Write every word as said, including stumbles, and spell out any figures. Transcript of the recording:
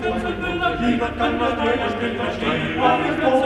Niemand kann das Bürgerspiel verstehen, was ist los?